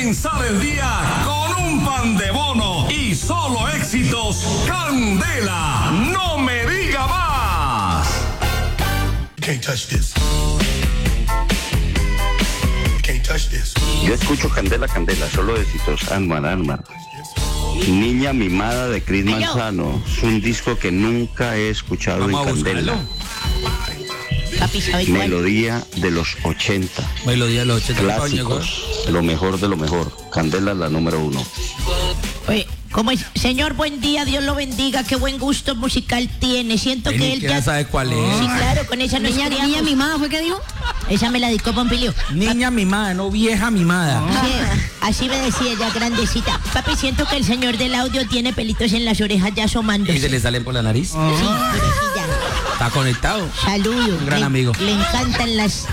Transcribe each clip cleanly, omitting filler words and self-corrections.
comenzar el día con un pan de bono y solo éxitos. Candela, no me diga más. You can't touch this. You can't touch this. Yo escucho Candela, Candela, solo éxitos. Alma. Niña mimada de Cris Manzano. Es un disco que nunca he escuchado en Candela. Papi, ¿sabe cuál? Melodía de los 80. Melodía de los 80. Clásicos. Lo mejor de lo mejor. Candela, la número 1. Oye, ¿cómo es? Señor, buen día, Dios lo bendiga, qué buen gusto musical tiene. Siento que él ya sabe cuál es. Sí, claro, con esa Niña mimada, ¿fue que dijo? Esa me la dedicó Pompilio. Niña mimada, no vieja mimada. Sí, así me decía ella, grandecita. Papi, siento que el señor del audio tiene pelitos en las orejas ya asomándose. ¿Y se le salen por la nariz? Sí, pobrecilla. Está conectado. Saludo. Un gran amigo. Le encantan los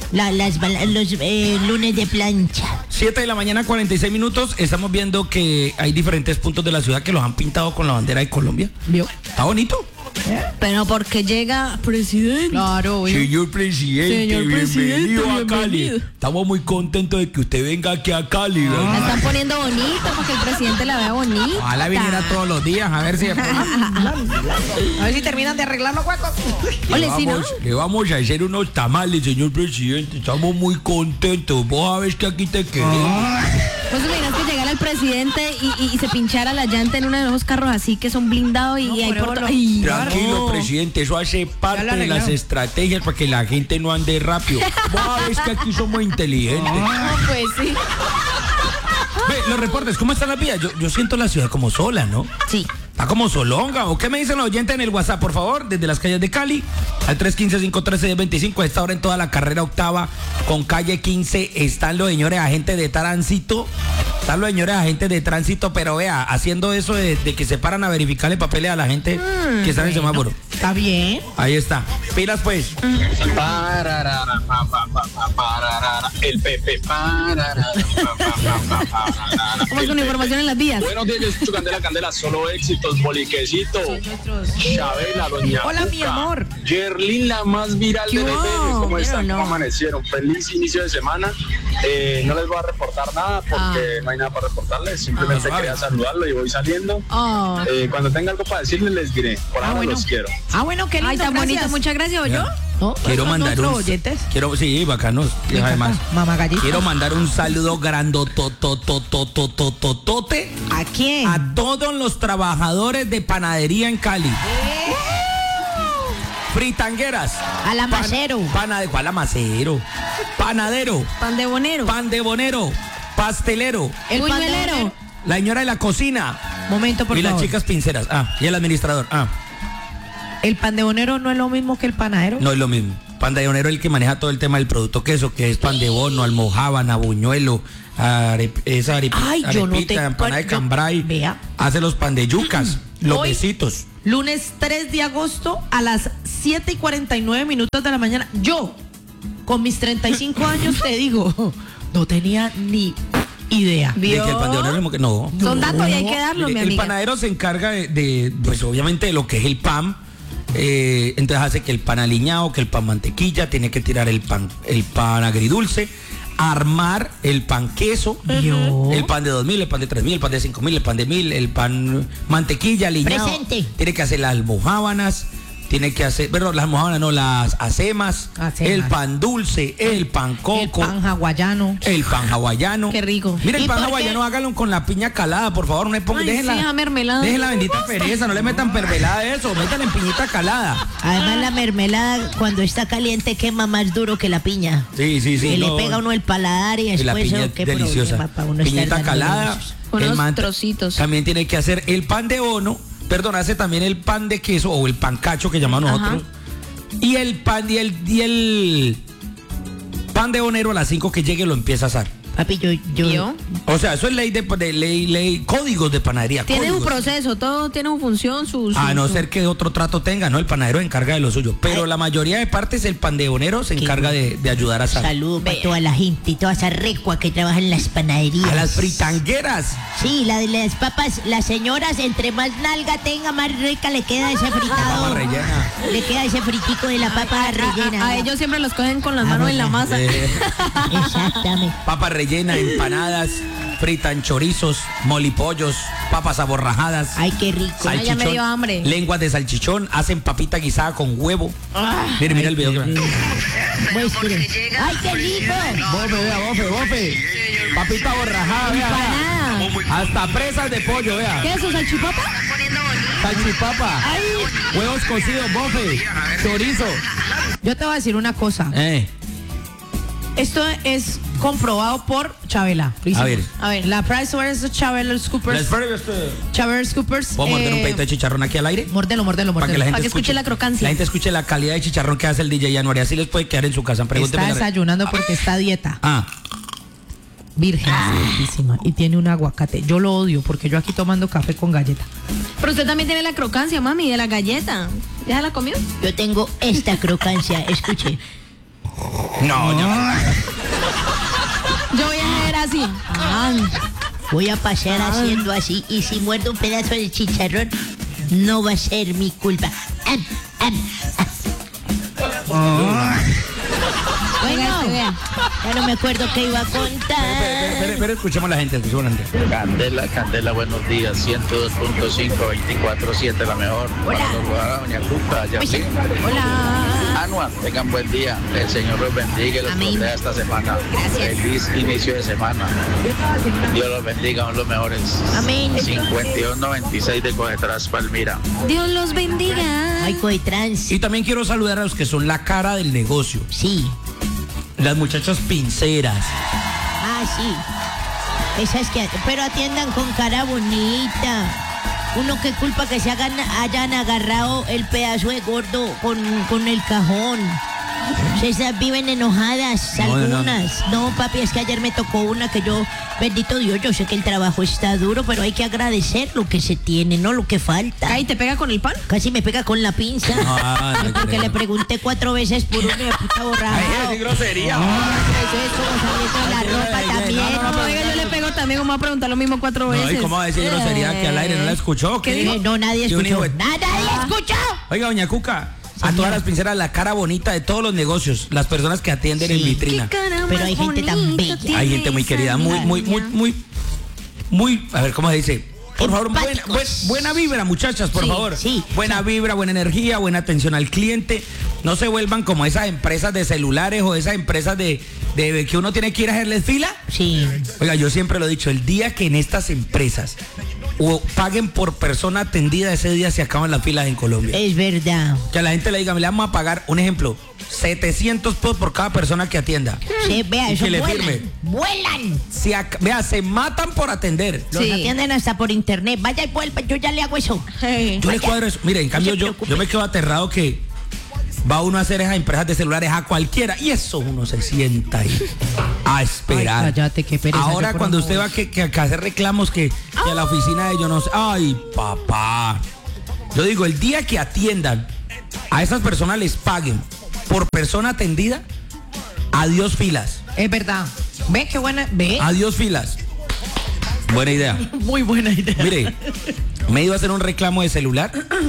lunes de plancha. 7 de la mañana, 46 minutos. Estamos viendo que hay diferentes puntos de la ciudad que los han pintado con la bandera de Colombia. ¿Vio? Está bonito. Pero porque llega presidente. Claro, Señor presidente, bienvenido a Cali. bienvenido. Estamos muy contentos de que usted venga aquí a Cali. La están poniendo bonita para que el presidente la vea bonita. Ojalá viniera todos los días a ver si A ver si terminan de arreglar los huecos. Ole, sí, ¿no? le vamos a hacer unos tamales, señor presidente. Estamos muy contentos. Vos sabés que aquí te queremos. ¿Vos te imaginas que llegara el presidente y se pinchara la llanta en uno de esos carros así que son blindados y hay por todo? Tranquilo, presidente, eso hace parte de las estrategias para que la gente no ande rápido. Vos sabés que aquí somos inteligentes. Pues sí. Ve, los reportes, ¿cómo está la vida? Yo siento la ciudad como sola, ¿no? Sí. Está como solonga. ¿O qué me dicen los oyentes en el WhatsApp, por favor? Desde las calles de Cali, al 315-513-1025. A esta hora en toda la carrera octava, con calle 15, están los señores agentes de tránsito. Están los señores agentes de tránsito, pero vea, haciendo eso de que se paran a verificarle papeles a la gente que está en el semáforo. Está bien. Ahí está. Pilas, pues. El Pepe. ¿Cómo es con información en las vías? Buenos días, yo escucho Candela, Candela, solo éxitos, Boliquecito, Chabela, Doña Hola, Cuca, mi amor. Yerlin, la más viral del ¿Qué FM. hubo? ¿Cómo están? No. ¿Cómo amanecieron? Feliz inicio de semana. No les voy a reportar nada porque no hay nada para reportarles. Simplemente quería saludarlo y voy saliendo. Cuando tenga algo para decirles, les diré. Por ahora los quiero. Bueno, qué lindo. Ay, tan bonito. Muchas gracias, ¿o yo? ¿No? Quiero mandar un... Sí, bacanos. Y además, Mamá gallita. quiero mandar un saludo grandototototototote. ¿A quién? A todos los trabajadores de panadería en Cali. Fritangueras. Al amacero. ¿Cuál amacero? Panadero. Pan de bonero. Pan de bonero. Pastelero. El buñuelero. La señora de la cocina. Momento, por y favor. las chicas pinceras. Y el administrador. ¿El pan de bonero no es lo mismo que el panadero? No es lo mismo. Pan de bonero es el que maneja todo el tema del producto queso, que es pan de bono, almojábana, buñuelo, yo no te... empanada de cambray. Vea. Hace los pan de yucas, los Hoy, besitos. Lunes 3 de agosto a las 7:49 de la mañana. Yo, con mis 35 años, te digo, no tenía ni idea. De que el pan de bonero no. Son datos y hay que darlos, mi El amiga. panadero se encarga pues obviamente de lo que es el pan. Entonces hace que el pan aliñado, que el pan mantequilla, tiene que tirar el pan agridulce, armar el pan queso, el pan de 2000, el pan de 3000, el pan de 5000, el pan de 1000, el pan mantequilla aliñado. Presente. Tiene que hacer las almojábanas, tiene que hacer, las almojábanas no, las acemas, el pan dulce, el pan coco, el pan hawaiano. El pan hawaiano. Qué rico. Mira, el ¿Y pan por qué? hawaiano hágalo con la piña calada, por favor, no le pongan, Ay, sí, esa mermelada. dejen la bendita pereza, no le metan mermelada a eso, métanle en piñita calada. Además, la mermelada, cuando está caliente, quema más duro que la piña. Sí. Que le pega a uno el paladar y Y la después... piña qué deliciosa. problema para uno estar Piñita dando calada. besos. Unos trocitos. También tiene que hacer el pan de bono, hace también el pan de queso o el pan cacho que llamamos nosotros. Y el pan y el pan de bonero a las 5 que llegue lo empieza a asar. Papi, yo... O sea, eso es ley, códigos de panadería. Tiene un códigos. proceso, todo tiene una función, A no ser que otro trato tenga, ¿no? El panadero se encarga de lo suyo. Pero la mayoría de partes, el pandebonero se encarga de ayudar a asar. Saludos para toda la gente y toda esa recua que trabaja en las panaderías. A las fritangueras. Sí, la de las papas, las señoras, entre más nalga tenga, más rica le queda ese Papa fritado. rellena. Le queda ese fritico de la papa rellena. A ellos siempre los cogen con las manos en la masa. Exactamente. Papa rellena, empanadas. fritan chorizos, molipollos, papas aborrajadas. Ay, qué rico. Ay, ya me dio hambre. Lenguas de salchichón, hacen papita guisada con huevo. Mira el video. Ay, qué rico. Bofe. Papita aborrajada, vea. Hasta presas de pollo, vea. ¿Qué es eso, salchipapa? Salchipapa. Huevos cocidos, bofe. Chorizo. Yo te voy a decir una cosa. Esto es comprobado por Chabela. A ver. La PricewaterhouseCoopers. Scoopers. ¿Puedo morder un pedito de chicharrón aquí al aire? Mórdelo. Para que la gente escuche la crocancia. La gente escuche la calidad de chicharrón que hace el DJ January. Así les puede quedar en su casa. Está desayunando porque está a dieta. Virgen, santísima. Y tiene un aguacate. Yo lo odio porque yo aquí tomando café con galleta. Pero usted también tiene la crocancia, mami, de la galleta. ¿Ya la comió? Yo tengo esta crocancia, escuche. No. Yo voy a hacer así. Voy a pasar haciendo así y si muerdo un pedazo de chicharrón, no va a ser mi culpa. Bueno, ya no me acuerdo qué iba a contar. Pero escuchemos a la gente, Candela, buenos días. 102.5, 24/7, la mejor. Hola. Para doña Cuca, Yasmin. Hola. Anual, tengan buen día. El Señor los bendiga y los proteja esta semana. Gracias. Feliz inicio de semana. Dios los bendiga, son los mejores. Amén. 5296 de Cogetrás, Palmira. Dios los bendiga. Ay, Coetrans. Y también quiero saludar a los que son la cara del negocio. Sí. Las muchachas pinceras. Sí. Esas que... Pero atiendan con cara bonita. Uno qué culpa que hayan agarrado el pedazo de gordo con el cajón. Esas viven enojadas, algunas. No, papi, es que ayer me tocó una que yo, bendito Dios, yo sé que el trabajo está duro, pero hay que agradecer lo que se tiene, no lo que falta. ¿Y te pega con el pan? Casi me pega con la pinza. Porque le pregunté 4 veces por una puta borrada. ¡Ay, grosería! Eso es como salir de la ropa también. Oiga, yo le pego también, como va a preguntar lo mismo 4 veces. ¿Y cómo va a decir grosería que al aire no la escuchó? ¿Qué dijo? No, nadie escuchó. Nadie escuchó. Oiga, doña Cuca. A todas las pinceras, la cara bonita de todos los negocios, las personas que atienden en vitrina. Pero hay gente tan bella. Hay gente muy querida, muy, a ver, ¿cómo se dice? Por favor, buena vibra, muchachas, por favor. Buena vibra, buena energía, buena atención al cliente. No se vuelvan como esas empresas de celulares o esas empresas de que uno tiene que ir a hacerles fila. Sí. Oiga, yo siempre lo he dicho, el día que en estas empresas o paguen por persona atendida, ese día se acaban las filas en Colombia. Es verdad. Que a la gente le diga, le vamos a pagar, un ejemplo, 700 pesos por cada persona que atienda. Sí, vea, y eso que le vuelan, firme. vuelan. Vea, se matan por atender. Los atienden hasta por internet. Vaya y vuelva, yo ya le hago eso. Yo le cuadro eso. Mire, en cambio yo me quedo aterrado que va uno a hacer esas empresas de celulares a cualquiera y eso uno se sienta ahí a esperar. Ay, cállate, qué pereza. Ahora cuando usted va que hacer reclamos que a la oficina de ellos no sé. Ay, papá. Yo digo, el día que atiendan a esas personas les paguen por persona atendida, adiós filas. Es verdad. Ve qué buena. Ve. Adiós filas. Buena idea. Muy buena idea. Mire, me iba a hacer un reclamo de celular.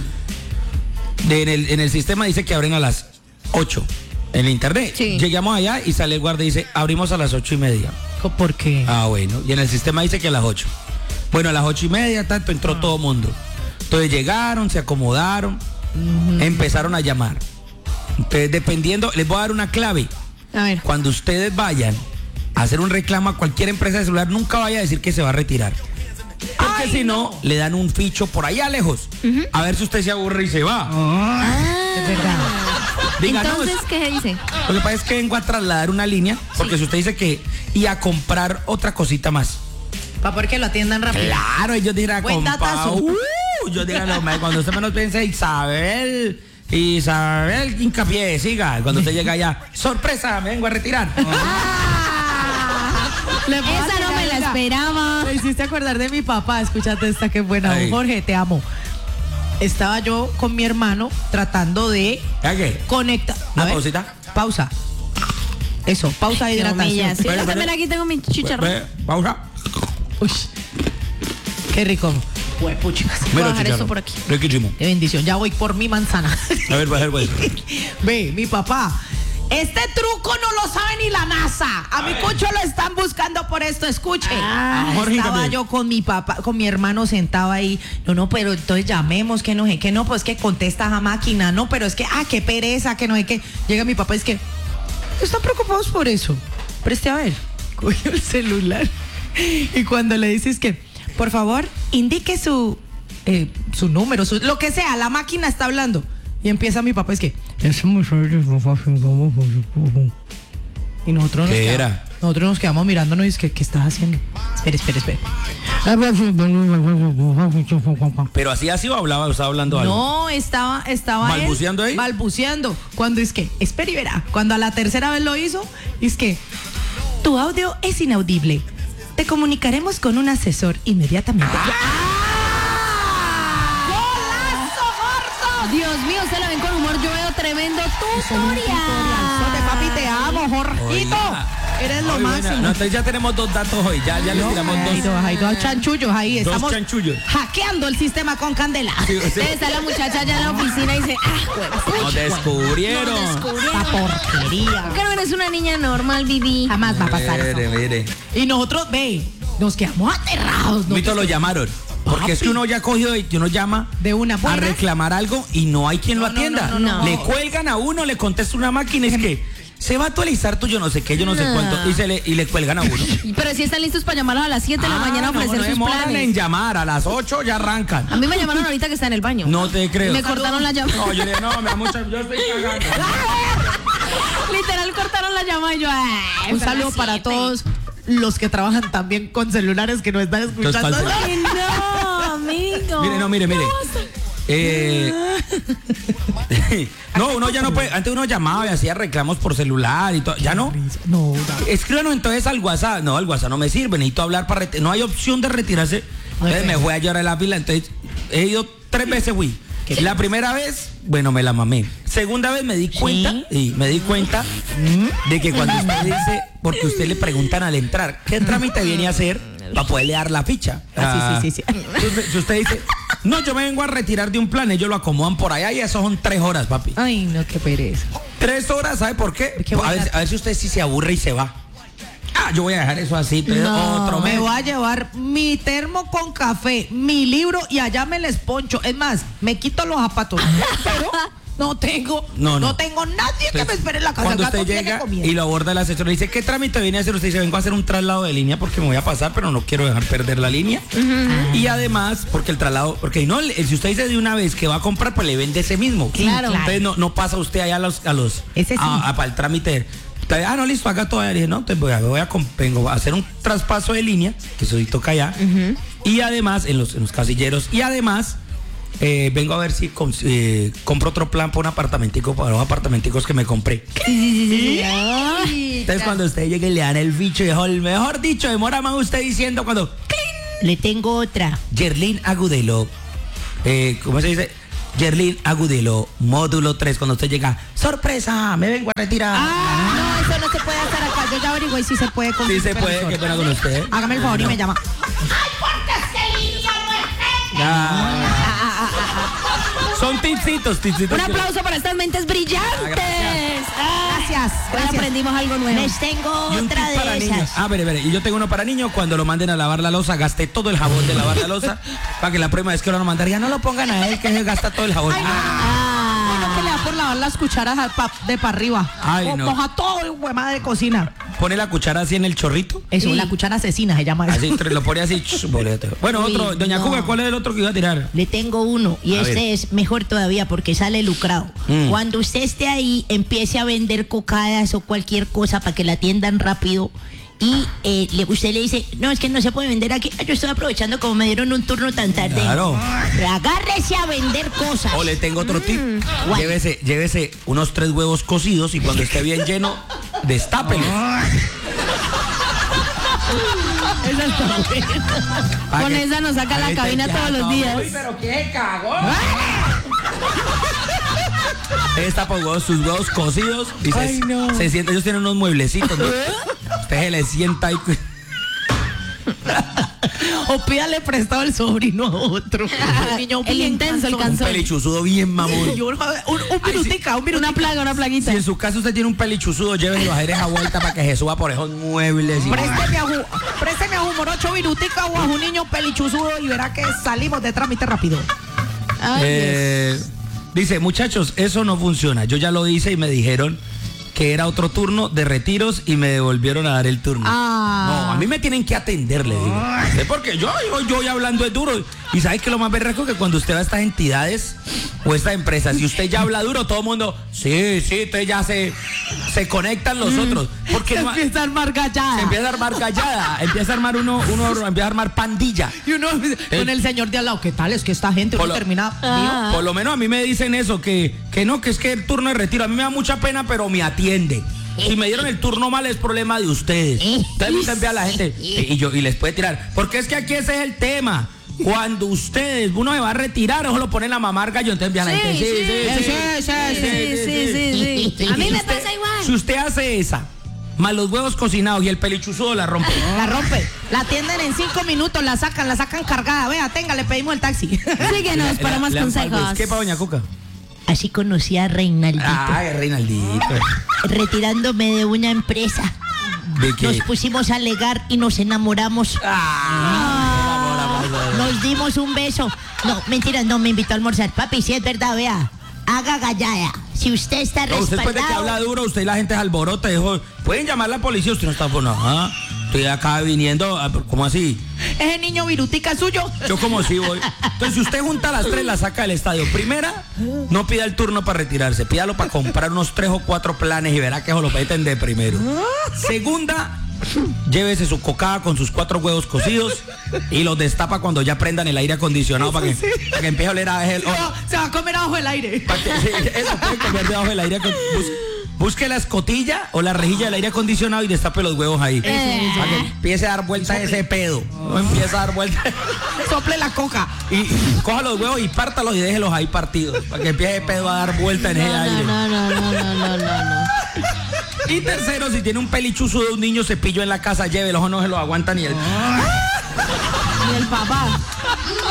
En el sistema dice que abren a las 8 en el internet. Sí. Llegamos allá y sale el guardia y dice, abrimos a las 8:30. ¿Por qué? Bueno. Y en el sistema dice que a las 8. Bueno, a las 8:30 tanto entró todo mundo. Entonces llegaron, se acomodaron, empezaron a llamar. Entonces, dependiendo, les voy a dar una clave. A ver. Cuando ustedes vayan a hacer un reclamo a cualquier empresa de celular, nunca vaya a decir que se va a retirar. Porque si no, le dan un ficho por allá lejos. A ver si usted se aburre y se va. Es verdad. Diga, Entonces, no, ¿qué dice? Lo que pasa es que vengo a trasladar una línea, porque si usted dice que y a comprar otra cosita más. Para poder que lo atiendan rápido. Claro, ellos dirán, Buen datazo. yo digan, cuando usted menos piense, Isabel, hincapié, siga. Cuando usted llega allá, sorpresa, me vengo a retirar. Esa no me la esperaba. Me hiciste acordar de mi papá. Escúchate esta que buena. Ay. Jorge, te amo. Estaba yo con mi hermano tratando de ¿Qué? conectar. ¿Una pausita? Pausa. Eso, pausa de hidratación. Sí, yo también aquí tengo mi chicharrón. Pausa. Uy, qué rico. Huepuchicas. Voy a dejar esto por aquí. Riquísimo. Qué bendición. Ya voy por mi manzana. A ver, pues. Ve, mi papá. Este truco no lo sabe ni la NASA. A mi cucho lo están buscando por por esto, escuche. Jorge, Estaba también. yo con mi papá, con mi hermano sentado ahí. No, pero entonces llamemos, que no sé qué, no, pues que contesta a máquina, no, pero es que, qué pereza, que no sé qué. Llega mi papá, es que, ¿están preocupados por eso? Preste a ver. Cogió el celular y cuando le dices que, por favor, indique su número, lo que sea, la máquina está hablando. Y empieza mi papá, es que, y nosotros nos quedamos mirándonos y es que, ¿qué estás haciendo? Espere. Pero así o estaba hablando algo. No, estaba ¿Balbuceando él ahí? balbuceando. Cuando es que, espere y verá, cuando a la tercera vez lo hizo, es que tu audio es inaudible. Te comunicaremos con un asesor inmediatamente. Dios mío, se la ven con humor. Yo veo tremendo tutorial. Papi, te amo, Jorgito. Oiga. Eres lo Ay, buena. máximo. No, entonces ya tenemos 2 datos hoy. Ya le tiramos Hay dos chanchullos ahí. Dos Estamos chanchullos. hackeando el sistema con candela. Sí. Está la muchacha allá en la oficina y dice, Nos descubrieron. Esta porquería. ¿Por qué no eres una niña normal, Vivi? Jamás va a pasar eso. Mire. Y nosotros, nos quedamos aterrados. Mito lo llamaron. Porque es que uno ya ha cogido y que uno llama De una a buena. reclamar algo y no hay quien lo atienda. no. Le cuelgan a uno, le contesta una máquina, es que se va a actualizar tú yo no sé qué, yo no sé cuánto, y le cuelgan a uno. Pero si están listos para llamarlos a las 7 de la mañana a ofrecer no sus demoran planes. en llamar, a las 8 ya arrancan. A mí me llamaron ahorita que está en el baño. No te creo. Me cortaron la llamada. No, yo le dije, no, me da mucha, yo estoy cagando. Literal cortaron la llamada y yo, Un saludo para todos los que trabajan también con celulares que nos están escuchando. Entonces, Ay, no, amigo. Mire. No, uno ya no puede. Antes uno llamaba y hacía reclamos por celular y todo. Ya no. No, Escríbanos entonces al WhatsApp. No, el WhatsApp no me sirve. Necesito hablar para no hay opción de retirarse. Entonces me fui a llorar la pila. Entonces he ido 3 veces, fui. La primera vez, bueno, me la mamé. Segunda vez me di cuenta, de que cuando usted dice, porque usted le preguntan al entrar, ¿qué trámite viene a hacer para poderle dar la ficha? Sí. Entonces, si usted dice, no, yo me vengo a retirar de un plan, ellos lo acomodan por allá y eso son 3 horas, papi. Ay, no, qué pereza. 3 horas, ¿sabe por qué? Qué buena. A ver si usted sí se aburre y se va. Yo voy a dejar eso así, otro mes. Me voy a llevar mi termo con café, mi libro y allá me les poncho. Es más, me quito los zapatos. Pero no tengo nadie que me espere en la casa. Cuando Gato usted tiene llega comida. y lo aborda el asesor, le dice, ¿qué trámite viene a hacer? Usted dice, vengo a hacer un traslado de línea porque me voy a pasar, pero no quiero dejar perder la línea. Y además, porque el traslado, porque no, si usted dice de una vez que va a comprar, pues le vende ese mismo. Claro. Entonces no pasa usted allá Ese sí. para el trámite. No, listo, acá todavía. Le dije, no, entonces vengo a hacer un traspaso de línea, que eso sí toca allá. Y además, en los casilleros, y además, vengo a ver si compro otro plan para los apartamenticos que me compré. Entonces cuando usted llegue y le dan el bicho, mejor dicho, demora más usted diciendo cuando Le tengo otra. Yerlin Agudelo, ¿cómo se dice? Yerlin Agudelo, módulo 3, cuando usted llega, sorpresa, me vengo a retirar. No, eso no se puede hacer acá. Yo ya averigué si se puede con Sí su se puede, supervisor. qué pena con usted. Hágame el favor y me llama. Son tipsitos. Un aplauso para estas mentes brillantes. Gracias. Hoy aprendimos algo nuevo. Les tengo Y un otra tip para de niños. esas. Veré. Y yo tengo uno para niños. Cuando lo manden a lavar la loza, gaste todo el jabón de lavar la loza. Para que la próxima vez que lo van a mandar, ya no lo pongan a él, que él gasta todo el jabón. Bueno, que le da por lavar las cucharas de para arriba. Ay, no. Moja todo el huema de cocina. Pone la cuchara así en el chorrito. Eso, la cuchara asesina se llama eso. Así, lo pone así. Boleto. Bueno, otro. Doña Cuba, ¿cuál es el otro que iba a tirar? Le tengo uno y A ver. este es mejor todavía porque sale lucrado. Cuando usted esté ahí, empiece a vender cocadas o cualquier cosa para que la atiendan rápido y usted le dice, no, es que no se puede vender aquí. Yo estoy aprovechando como me dieron un turno tan tarde. Claro. Agárrese a vender cosas. O le tengo otro tip. ¿Cuál? Llévese unos 3 huevos cocidos y cuando esté bien lleno, destápelo. Con esa nos saca la cabina todos los días. Uy, pero qué cagón. Destapa sus huevos cocidos y se sienta. Ellos tienen unos mueblecitos, ¿no? Usted se le sienta ahí. O pídale prestado el sobrino a otro. Un niño El bien intenso, el cansón. cansón. Pelichuzudo bien mamón. Y un minutica, un minutica. Una plaguita. Si en su casa usted tiene un pelichuzudo, llévelo a esa vuelta para que se suba por esos muebles. Présteme a un morocho virutica o a un niño pelichuzudo y verá que salimos de trámite rápido. Dice, muchachos, eso no funciona. Yo ya lo hice y me dijeron que era otro turno de retiros y me devolvieron a dar el turno. No, a mí me tienen que atender, le digo. Porque yo voy hablando es duro. Y ¿sabes qué? Lo más berraco que cuando usted va a estas entidades o estas empresas, si usted ya habla duro, todo el mundo, sí, entonces ya se conectan los otros. Porque se empieza a armar gallada. Se empieza a armar gallada. Empieza a armar uno empieza a armar pandilla. Y uno con el señor de al lado, ¿qué tal? Es que esta gente no termina. Por lo menos a mí me dicen eso, que es que el turno de retiro, a mí me da mucha pena, pero me atiende. Si me dieron el turno mal es problema de ustedes. Entonces envía a la gente y les puede tirar. Porque es que aquí ese es el tema. Cuando uno se va a retirar, ojo lo ponen a mamar gallo, entonces envían a la gente. Sí. A mí me pasa igual. Si usted hace esa, más los huevos cocinados y el pelichuzudo la rompe. La atienden en 5 minutos, la sacan cargada. Vea, tenga, le pedimos el taxi. Síguenos para más consejos. ¿Qué para doña Cuca? Así conocí a Reinaldito. Ay, Reinaldito. Retirándome de una empresa. ¿De qué? Nos pusimos a alegar y nos enamoramos. Nos dimos un beso. No, mentira, no me invitó a almorzar. Papi, si es verdad, vea. Haga gallada. Si usted está respaldado. Usted después de que habla duro, usted y la gente es alborota. Dijo, pueden llamar a la policía, usted no está por nada. Estoy acá viniendo, ¿cómo así? Ese niño virutica es suyo. Yo como si voy. Entonces, si usted junta a las 3, la saca del estadio. Primera, no pida el turno para retirarse. Pídalo para comprar unos 3 o 4 planes y verá que eso lo puede entender primero. Segunda, llévese su cocada con sus 4 huevos cocidos y los destapa cuando ya prendan el aire acondicionado para que empiece a oler a él. Se va a comer abajo del aire. Eso puede comer debajo del aire. Busque la escotilla o la rejilla del aire acondicionado y destape los huevos ahí. Para que empiece a dar vuelta ese pedo. No empieza a dar vuelta. Sople la coca. Y coja los huevos y pártalos y déjelos ahí partidos. Para que empiece el pedo a dar vuelta en ese aire. No. Y tercero, si tiene un pelichuzo de un niño cepillo en la casa, llévelo, no se lo aguanta ni el papá.